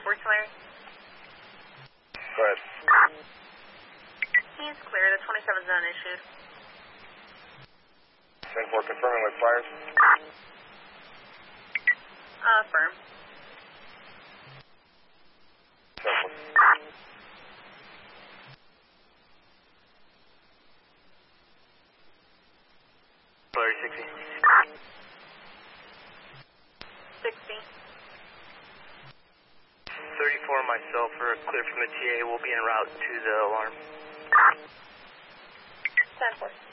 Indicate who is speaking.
Speaker 1: Reports, Larry.
Speaker 2: Go ahead.
Speaker 1: He's clear. The 27 zone issued.
Speaker 2: 10-4 confirming with fires.
Speaker 1: Firm.
Speaker 2: 10-4.
Speaker 3: Larry 60.
Speaker 1: 60.
Speaker 3: 34 myself for clear from the TA. We'll be en route to the alarm.
Speaker 1: 10-4.